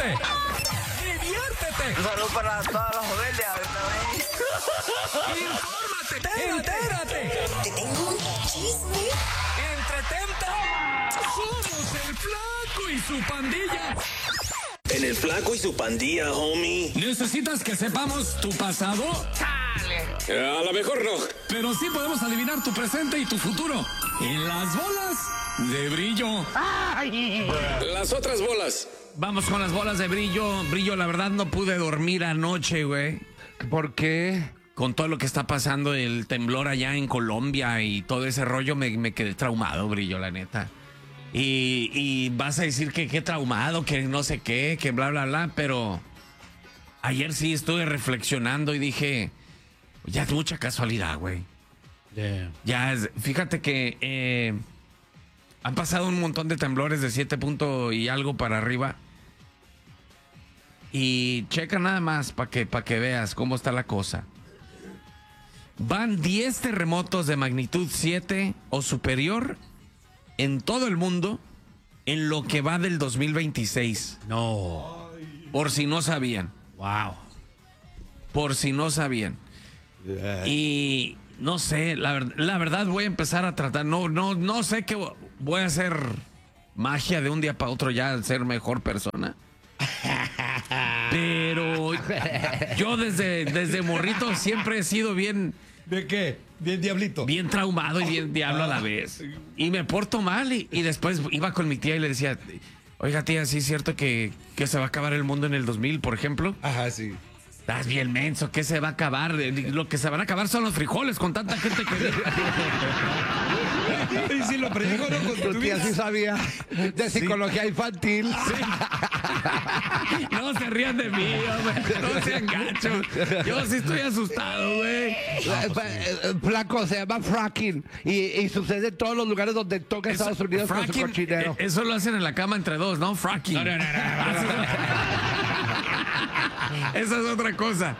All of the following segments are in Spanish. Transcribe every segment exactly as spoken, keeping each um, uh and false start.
¡Diviértete! ¡Diviértete! Un saludo para todas las ovejas. ¡Infórmate! ¡Entérate! Te tengo un chisme. ¡Entretente! ¡Somos el Flaco y su pandilla! En el Flaco y su pandilla, homie. ¿Necesitas que sepamos tu pasado? Eh, a lo mejor no. Pero sí podemos adivinar tu presente y tu futuro. En las bolas de brillo. Las otras bolas. Vamos con las bolas de brillo. Brillo, la verdad no pude dormir anoche, güey. ¿Por qué? Con todo lo que está pasando, el temblor allá en Colombia y todo ese rollo, me, me quedé traumado, Brillo, la neta. Y, y vas a decir que qué traumado, que no sé qué, que bla, bla, bla, pero ayer sí estuve reflexionando y dije, ya es mucha casualidad, güey. Yeah. Ya, es, fíjate que eh, han pasado un montón de temblores de siete puntos y algo para arriba. Y checa nada más para que, pa que veas cómo está la cosa. Van diez terremotos de magnitud siete o superior en todo el mundo en lo que va del dos mil veintiséis. No. Por si no sabían. Wow. Por si no sabían. Y no sé, la, ver- la verdad voy a empezar a tratar. No, no, no sé qué voy a hacer magia de un día para otro ya ser mejor persona. Pero yo desde, desde morrito siempre he sido bien, ¿De qué? Bien diablito. bien traumado y bien diablo a la vez. Y me porto mal y, y después iba con mi tía y le decía, oiga tía, ¿sí es cierto que, que se va a acabar el mundo en el dos mil, por ejemplo? Ajá, sí. Estás bien menso, ¿qué se va a acabar? Lo que se van a acabar son los frijoles con tanta gente que... Y si lo predijo, ¿no? Con Tu tía sí sabía de psicología infantil. No se rían de mí, hombre. No sean gachos. Yo sí estoy asustado, güey. Eh, eh, Flaco, se llama fracking y, y sucede en todos los lugares donde toca Eso- Estados Unidos con su fracking, cochinero. eh, Eso lo hacen en la cama entre dos, ¿no? Fracking. No, no, no, no, Esa es otra cosa.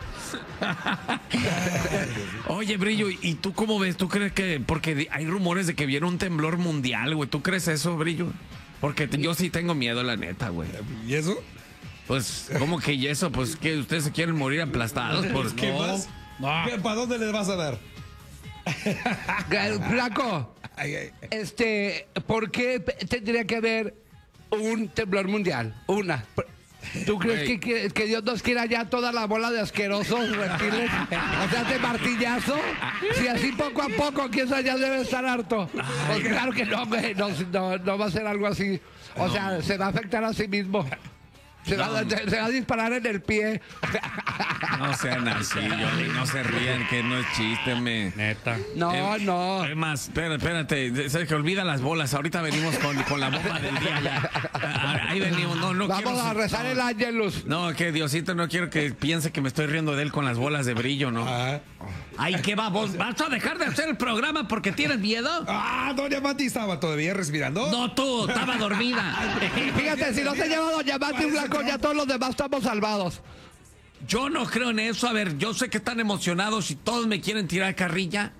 Oye, Brillo, ¿y tú cómo ves? ¿Tú crees que...? Porque hay rumores de que viene un temblor mundial, güey. ¿Tú crees eso, Brillo? Porque te- yo sí tengo miedo, la neta, güey. ¿Y eso? Pues, ¿cómo que y eso? Pues, que ustedes se quieren morir aplastados por... ¿Qué más? ¿Qué- ¿Para dónde les vas a dar? Eh, Flaco, Ay, ay. este, ¿por qué tendría que haber un temblor mundial? Una. ¿Tú crees Güey. que, que, que Dios nos quiera ya toda la bola de asquerosos reptiles? O sea, de martillazo. Si así poco a poco, quién sabe, ya debe estar harto. Pues claro que no, güey. No, no, no va a ser algo así. O sea, se va a afectar a sí mismo. Se, va, No. se, se va a disparar en el pie. No sean así, Johnny, no se rían, que no es chiste, me... Neta. No, Eh, no. Es más, espérate, espérate, se que olvida las bolas. Ahorita venimos con, con la bomba del día ya. Ah, Ahí venimos, no, no Vamos quiero- a rezar el ángelus. No, que Diosito, no quiero que piense que me estoy riendo de él con las bolas de brillo, ¿no? Ah, Ay, ¿qué va vos? ¿Vas a dejar de hacer el programa porque tienes miedo? ah, doña Mati estaba todavía respirando. No, tú, estaba dormida. Fíjate, si no se llama Doña Mati Blanco, ya todos los demás estamos salvados. Yo no creo en eso. A ver, yo sé que están emocionados y todos me quieren tirar carrilla.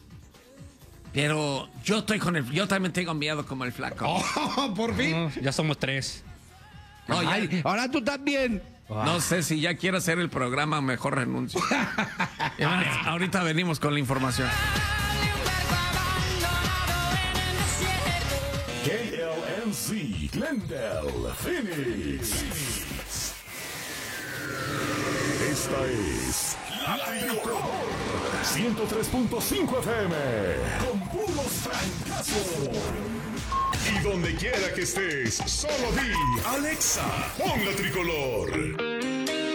Pero yo estoy con el... Yo también tengo miedo como el Flaco. Oh, por fin. Ya somos tres. No, ya- Ay, ahora tú también. no sé si ya quiero hacer el programa, mejor renuncio. Y además, ahorita venimos con la información. K L M C, Glendale, Phoenix. Esta es La Tricolor ciento tres punto cinco F M con puros francazos. Y donde quiera que estés, solo di Alexa, pon La Tricolor.